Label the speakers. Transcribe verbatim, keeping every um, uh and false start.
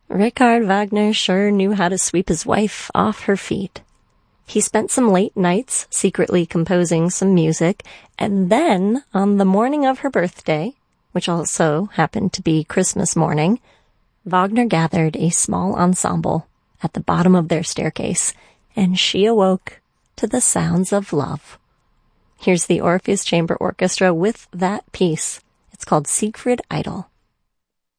Speaker 1: Richard Wagner sure knew how to sweep his wife off her feet. He spent some late nights secretly composing some music, and then, on the morning of her birthday, which also happened to be Christmas morning, Wagner gathered a small ensemble at the bottom of their staircase, and she awoke to the sounds of love. Here's the Orpheus Chamber Orchestra with that piece. It's called Siegfried Idle.